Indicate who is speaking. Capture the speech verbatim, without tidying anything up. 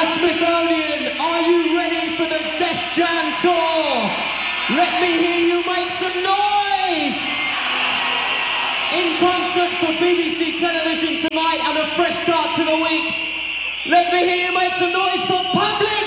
Speaker 1: Smithsonian, are you ready for the Def Jam Tour? Let me hear you make some noise! In concert for B B C television tonight and a fresh start to the week, let me hear you make some noise for Public!